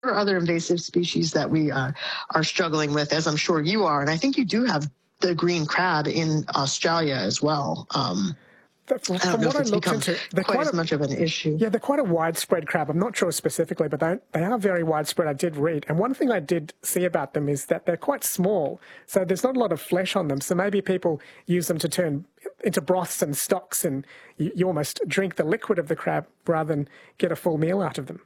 are other invasive species that we are struggling with, as I'm sure you are. And I think you do have the green crab in Australia as well. From I don't know what if I it's looked become into, they're quite quite as much of an issue. Yeah, they're quite a widespread crab. I'm not sure specifically, but they are very widespread. I did read. And one thing I did see about them is that they're quite small. So there's not a lot of flesh on them. So maybe people use them to turn into broths and stocks, and you almost drink the liquid of the crab rather than get a full meal out of them.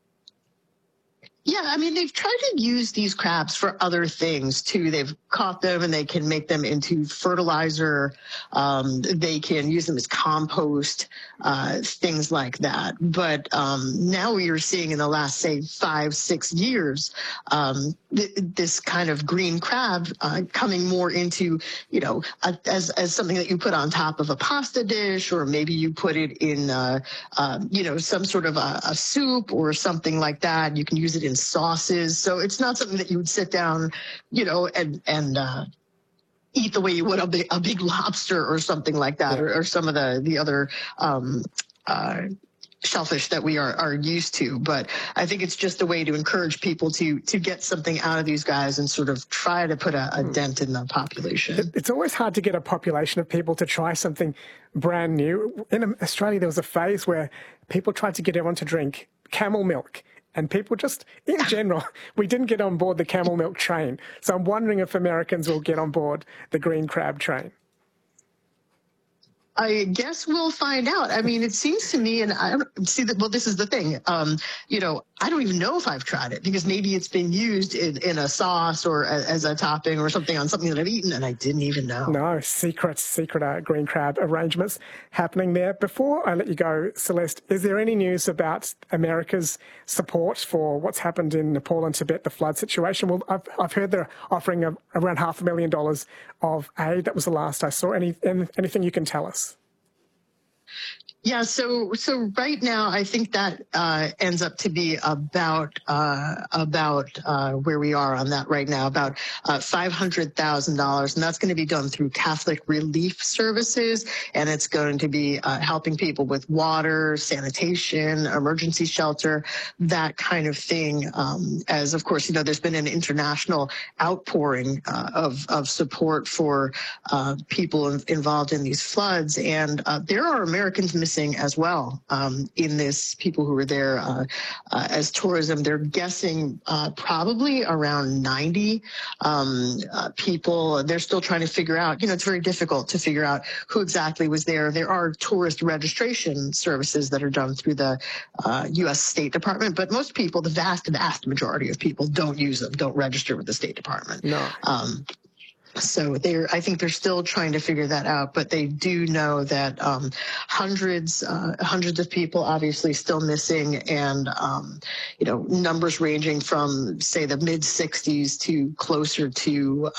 Yeah, I mean, they've tried to use these crabs for other things too. They've caught them and they can make them into fertilizer. They can use them as compost, things like that. But now we are seeing in the last, say, 5-6 years, this kind of green crab coming more into, as something that you put on top of a pasta dish, or maybe you put it in, some sort of a soup or something like that. You can use it in sauces. So it's not something that you would sit down, and eat the way you would a big lobster or something like that, or some of the other shellfish that we are used to. But I think it's just a way to encourage people to get something out of these guys and sort of try to put a dent in the population. It's always hard to get a population of people to try something brand new. In Australia, there was a phase where people tried to get everyone to drink camel milk. And people just, in general, we didn't get on board the camel milk train. So I'm wondering if Americans will get on board the green crab train. I guess we'll find out. I mean, it seems to me, and I don't see that. Well, this is the thing. I don't even know if I've tried it, because maybe it's been used in a sauce or as a topping or something on something that I've eaten, and I didn't even know. No, secret green crab arrangements happening there. Before I let you go, Celeste, is there any news about America's support for what's happened in Nepal and Tibet, the flood situation? Well, I've heard they're offering around $500,000 of aid. That was the last I saw. Anything you can tell us? Yeah, so right now, I think that ends up to be about where we are on that right now, about $500,000, and that's going to be done through Catholic Relief Services, and it's going to be helping people with water, sanitation, emergency shelter, that kind of thing. As of course, there's been an international outpouring of support for people involved in these floods, and there are Americans missing as well in this. People who were there as tourism, they're guessing probably around 90 people. They're still trying to figure out, it's very difficult to figure out who exactly was there. There are tourist registration services that are done through the U.S. State Department, but most people, the vast majority of people, don't use them, don't register with the State Department. No. So I think they're still trying to figure that out, but they do know that hundreds of people obviously still missing, and numbers ranging from, say, the mid 60s to closer to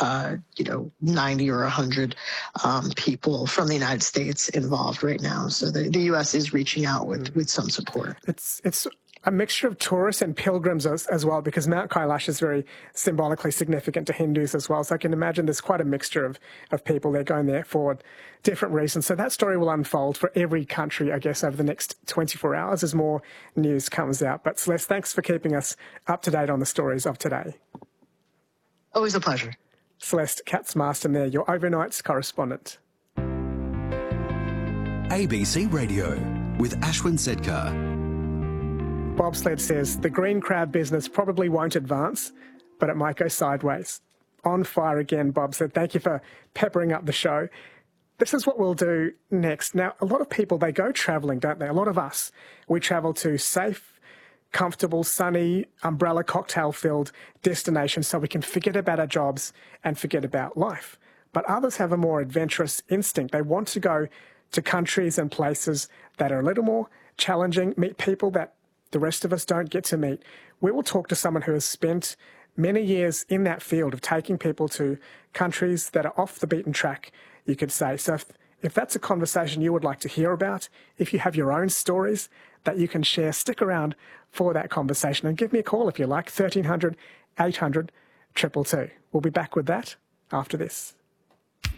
90 or 100 people from the United States involved right now. So the U.S. is reaching out with some support. It's a mixture of tourists and pilgrims as well, because Mount Kailash is very symbolically significant to Hindus as well. So I can imagine there's quite a mixture of people. They're going there for different reasons. So that story will unfold for every country, I guess, over the next 24 hours as more news comes out. But Celeste, thanks for keeping us up to date on the stories of today. Always a pleasure. Celeste Katz-Marston there, your overnights correspondent. ABC Radio with Ashwin Sedkar. Bobsled says the green crab business probably won't advance, but it might go sideways. On fire again, Bob said. Thank you for peppering up the show. This is what we'll do next. Now, a lot of people, they go travelling, don't they? A lot of us, we travel to safe, comfortable, sunny, umbrella cocktail-filled destinations so we can forget about our jobs and forget about life. But others have a more adventurous instinct. They want to go to countries and places that are a little more challenging, meet people that the rest of us don't get to meet. We will talk to someone who has spent many years in that field of taking people to countries that are off the beaten track, you could say. So if that's a conversation you would like to hear about, if you have your own stories that you can share, stick around for that conversation and give me a call if you like, 1300 800 222. We'll be back with that after this.